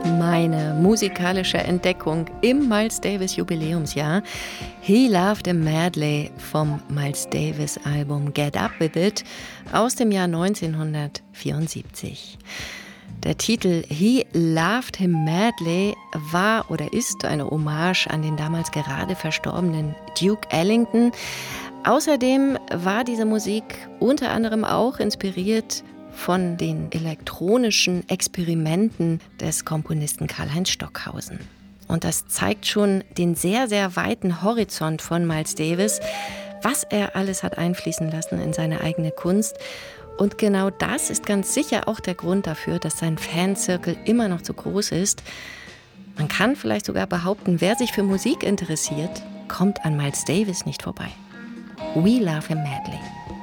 Meine musikalische Entdeckung im Miles Davis Jubiläumsjahr. He Loved a Medley vom Miles Davis Album Get Up With It aus dem Jahr 1974. Der Titel He Loved Him Madly war oder ist eine Hommage an den damals gerade verstorbenen Duke Ellington. Außerdem war diese Musik unter anderem auch inspiriert von den elektronischen Experimenten des Komponisten Karlheinz Stockhausen. Und das zeigt schon den sehr, sehr weiten Horizont von Miles Davis, was er alles hat einfließen lassen in seine eigene Kunst. Und genau das ist ganz sicher auch der Grund dafür, dass sein Fanzirkel immer noch so groß ist. Man kann vielleicht sogar behaupten, wer sich für Musik interessiert, kommt an Miles Davis nicht vorbei. We Love Him Madly.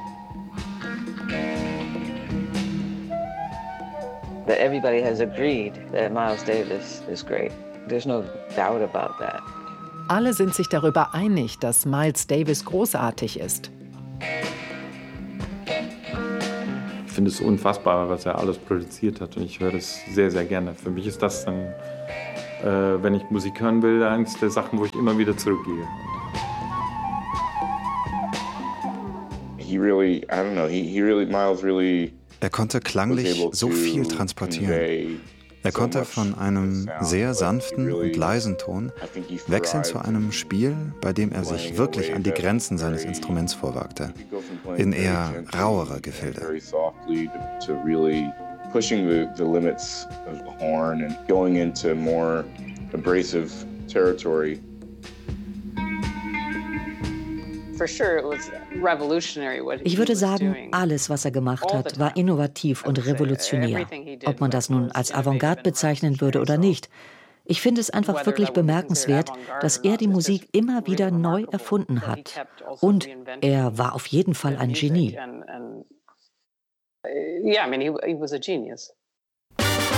That everybody has agreed that Miles Davis is great. There's no doubt about that. Alle sind sich darüber einig, dass Miles Davis großartig ist. Ich finde es unfassbar, was er alles produziert hat und ich höre das sehr, sehr gerne. Für mich ist das dann, wenn ich Musik hören will, eines der Sachen, wo ich immer wieder zurückgehe. Er konnte klanglich so viel transportieren. Er konnte von einem sehr sanften und leisen Ton wechseln zu einem Spiel, bei dem er sich wirklich an die Grenzen seines Instruments vorwagte, in eher rauere Gefilde. Ich würde sagen, alles, was er gemacht hat, war innovativ und revolutionär. Ob man das nun als Avantgarde bezeichnen würde oder nicht. Ich finde es einfach wirklich bemerkenswert, dass er die Musik immer wieder neu erfunden hat. Und er war auf jeden Fall ein Genie. Yeah, I mean, he was a genius.